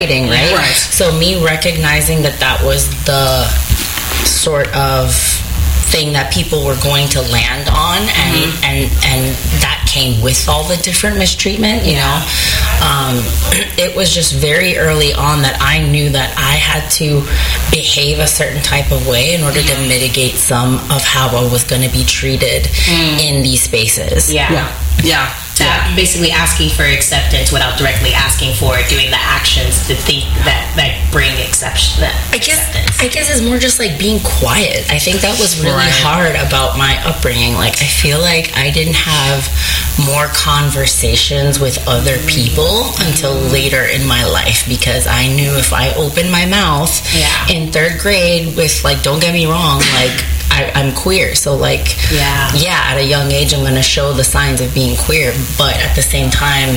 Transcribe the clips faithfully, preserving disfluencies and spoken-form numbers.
right? Right. So me recognizing that that was the sort of thing that people were going to land on, and mm-hmm. and and that came with all the different mistreatment, you know. Um, it was just very early on that I knew that I had to behave a certain type of way in order mm-hmm. to mitigate some of how I was going to be treated mm. in these spaces. Yeah. Yeah. Yeah. That yeah. basically asking for acceptance without directly asking for it, doing the actions to think that that bring exception. That I guess acceptance. I guess it's more just like being quiet. I think that was really right. hard about my upbringing. Like I feel like I didn't have more conversations with other people mm-hmm. until later in my life, because I knew if I opened my mouth yeah. in third grade with like, don't get me wrong, like I, I'm queer, so like yeah. yeah, at a young age I'm going to show the signs of being queer, but at the same time,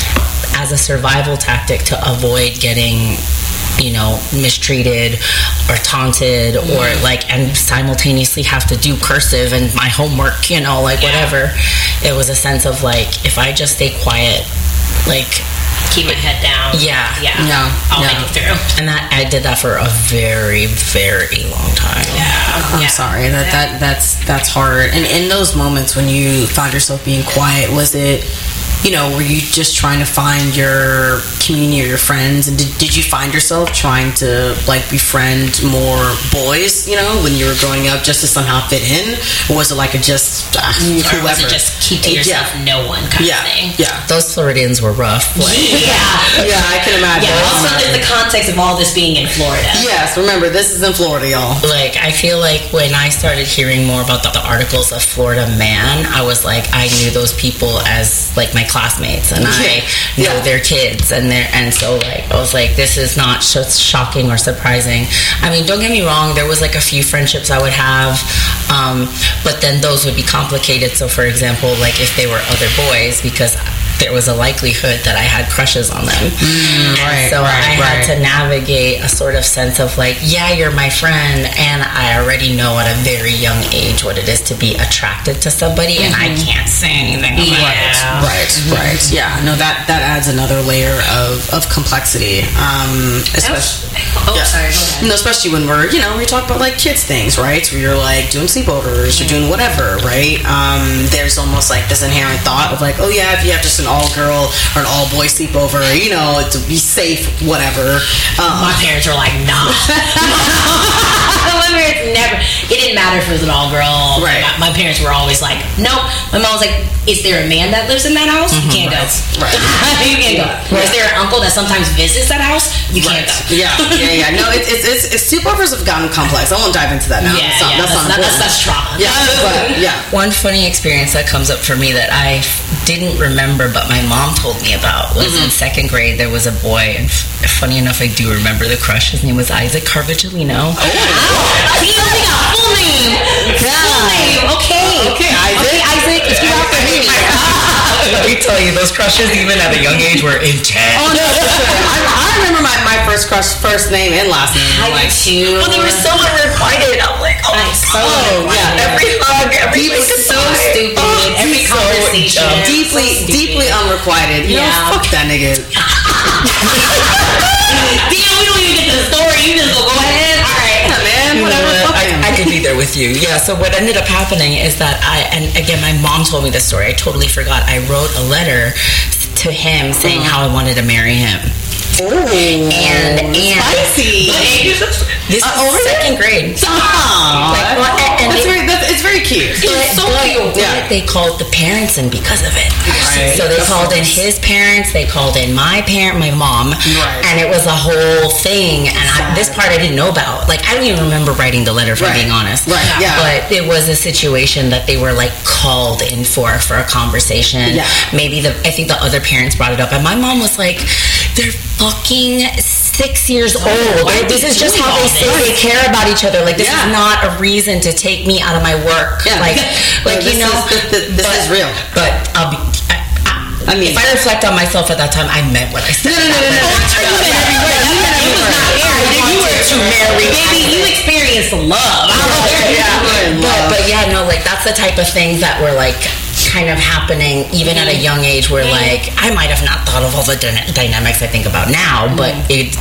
as a survival tactic to avoid getting, you know, mistreated or taunted mm. or like, and simultaneously have to do cursive and my homework, you know, like yeah. whatever, it was a sense of like, if I just stay quiet, like keep my head down. Yeah. Yeah. yeah. I'll yeah. make it through. And that I did that for a very, very long time. Yeah. I'm yeah. sorry. That, yeah. that that's that's hard. And in those moments when you found yourself being quiet, was it, you know, were you just trying to find your community or your friends? And did, did you find yourself trying to, like, befriend more boys, you know, when you were growing up, just to somehow fit in? Or was it like a just, uh, or whoever? was it just keep to yourself, yeah. no one kind yeah. of thing? Yeah. Those Floridians were rough. Like, yeah. Yeah, I can imagine. Yeah, also imagine. there's the context of all this being in Florida. Yes, remember, this is in Florida, y'all. Like, I feel like when I started hearing more about the, the articles of Florida Man, I was like, I knew those people as, like, my classmates, and I know yeah. their kids, and their and so like I was like, this is not sh- shocking or surprising. I mean, don't get me wrong, there was like a few friendships I would have, um, but then those would be complicated. So for example, like if they were other boys, because there was a likelihood that I had crushes on them. Mm, right, so right, I right. had to navigate a sort of sense of like, yeah, you're my friend, and I already know at a very young age what it is to be attracted to somebody, mm-hmm. and I can't say anything about yeah. it. Right, mm-hmm. right. Yeah, no, that, that adds another layer of, of complexity. Um, especially, oh, yeah. sorry, go ahead. No, especially when we're, you know, we talk about like kids things, right? So you're like doing sleepovers, you're doing whatever, right? Um, there's almost like this inherent thought of like, oh yeah, if you have just an all-girl or an all-boy sleepover, you know, to be safe, whatever. Um, My parents were like, nah. My parents never, it didn't matter if it was an all-girl. Right. My, my parents were always like, nope. My mom was like, is there a man that lives in that house? Mm-hmm, you can't right. go. Right. You can't go. Right. Is there an uncle that sometimes visits that house? You right. can't go. Yeah, yeah, yeah. No, it's, it's, it's, it's sleepovers have gotten complex. I won't dive into that now. Yeah, that's not, yeah. that's, That's, not not, that's, that's trauma. Yeah, but, yeah. One funny experience that comes up for me that I didn't remember, but my mom told me about, was mm-hmm. in second grade. There was a boy, and f- funny enough, I do remember the crush. His name was Isaac Carvigilino. Oh, wow. He only got full name. Full name. Okay. Okay, Isaac. Okay, Isaac. If you out for me. Let me tell you, those crushes, even at a young age, were intense. Oh no, I, I remember my, my first crush, first name and last name. I like, too. Well, they were so unrequited. I'm like, oh, I'm so oh yeah, every hug, every Deep, so stupid. Oh, every so conversation. dumb. deeply, so deeply unrequited. You Yeah. know, fuck that nigga. Damn, we don't even get to the story. You just go, go ahead. All right. Yeah, man. You know Whatever. what? Fuck I, him. I could be there with you. Yeah, so what ended up happening is that I, and again, my mom told me this story. I totally forgot. I wrote a letter to him saying Uh-huh. how I wanted to marry him. Ooh, And, and spicy. this Uh, was over second grade. Aw, Like, well, and- and that's they- very, that's, it's very cute. But, so but, cute. but Yeah. they called the parents in because of it. Right. So they Of called in course. his parents, they called in my parent, my mom, Right. and it was a whole thing. And I, this part I didn't know about. Like, I don't even remember writing the letter, if I'm Right. being honest. Right, yeah. But it was a situation that they were like called in for for a conversation. Yeah. Maybe the I think the other parents brought it up, and my mom was like, "They're fucking six years old. why are This they is just doing how all they say this?" they care about each other. Like, this Yeah. is not a reason to take me out of my work. Yeah. Like, like This you know, is- this- this but, is real. But I'll be. I, I, I mean, if I reflect on myself at that time, I meant what I said. No, no, no, no, no. You meant every word. You meant every word. You were too married. Baby, you experienced love. Yeah. But, but yeah, no, like that's the type of things that were like kind of happening even mm-hmm. at a young age where, mm-hmm. like, I might have not thought of all the dyna- dynamics I think about now, but mm-hmm. it